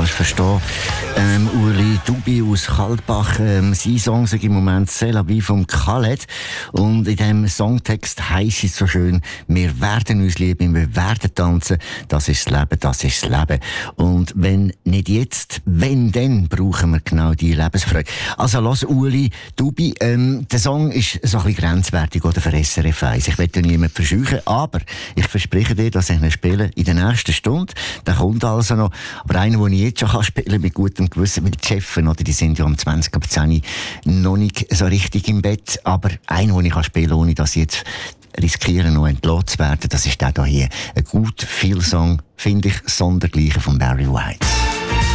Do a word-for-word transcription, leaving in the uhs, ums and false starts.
kannst verstehen. Ähm, Ueli Dubi aus Kaltbach, ähm, sein Song sagt im Moment «C'est la vie» von Khaled. Und in diesem Songtext heisst es so schön, wir werden uns lieben, wir werden tanzen, das ist das Leben, das ist das Leben. Und wenn nicht jetzt, wenn dann, brauchen wir genau diese Lebensfreude. Also lass Ueli Dubi, ähm, der Song ist so ein bisschen grenzwertig oder für S R F eins. Ich will ja niemanden verscheuchen, aber ich verspreche dir, dass ich ihn spiele in der nächsten Stunde. Der kommt also noch. Aber einer, den ich jetzt schon spielen kann, mit gutem Gewissen, mit den Chefen, oder? Die sind ja um zwanzig ab zehn noch nicht so richtig im Bett. Aber einer, den ich spielen kann, ohne dass ich jetzt riskieren, noch entlassen zu werden, das ist der hier. Ein gut viel Song, finde ich, sondergleichen von Barry White.